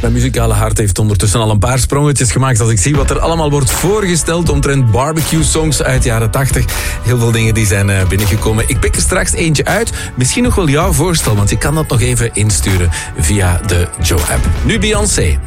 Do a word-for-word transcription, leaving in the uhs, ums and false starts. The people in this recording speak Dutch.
Mijn muzikale hart heeft ondertussen al een paar sprongetjes gemaakt als ik zie wat er allemaal wordt voorgesteld omtrent barbecue-songs uit de jaren tachtig. Heel veel dingen die zijn uh, binnengekomen. Ik pik er straks eentje uit. Misschien nog wel jouw voorstel, want je kan dat nog even insturen via de Joe-app. Nu Beyoncé.